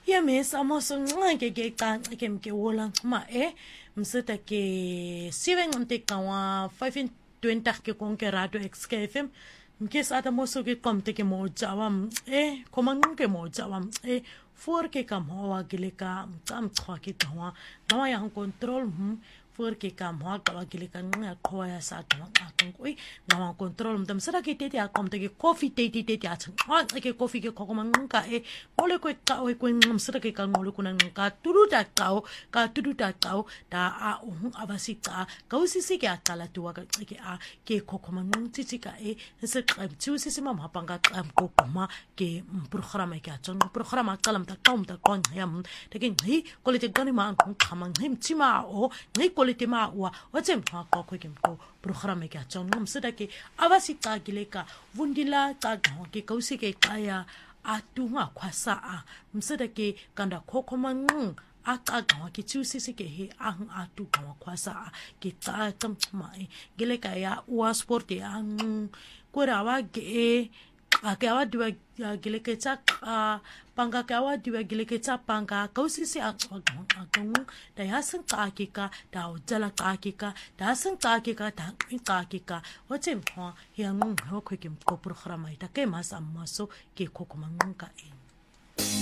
Ya mes amoso ke ke wolang ma mseta ke 7 ngante kawa 520 ke konke radio XKFM mke sa moso ke komte ke mo jawam komang ke mo jawam for ke kam hawa gileka mtam khwa ke tawa mama yang control for ke kam hawa ka gileka nga khwa ya sa tawa akon oi ngawa control mtam sara ke tete akomte ke coffee tete a ke coffee ke kokoma nga ole ko ka o ko ngam sara ke ka ngolo kuna ka turuta kao da a abasika ka usisi ke akala tuwa ka ke kokoma ngtiti ka se qebti usisi mama panga ko koma ke programa ke atson programa kalam ta kaum ta kon yam te ke ngi ko le te gani ma ko khamang him tima o ngi ko le te ma wa o tsem ha ko ke ko programa ke atson ngam sara ke abasika gileka vundila ta ke ka usisi ke kaya atunga kwasa msada ke kanda kokomang akagawa ke tsusisi ke he ang atu gawa kwasa ke ta mai gele ka ya wa sport ya kwarawa ke akawa dua gele ke ta panga kawa dua gele ke ta panga kausisi akagawa da ya san ka ka da ujala ka da san ka ka watem ha ya ho ko ke ko programa ita ke mas amaso ke kokomang ka